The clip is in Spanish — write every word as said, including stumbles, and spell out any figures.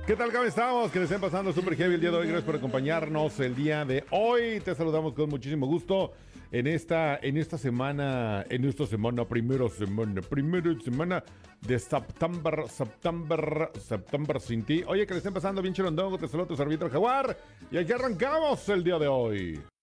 ¿Qué tal? ¿Cómo estamos? Que les estén pasando súper heavy el día de hoy. Gracias por acompañarnos el día de hoy. Te saludamos con muchísimo gusto en esta, en esta semana, en esta semana, primera semana, primera semana de septiembre, septiembre, septiembre sin ti. Oye, que les estén pasando bien chirondongo. Te saludo tu servicio Jaguar. Y aquí arrancamos el día de hoy.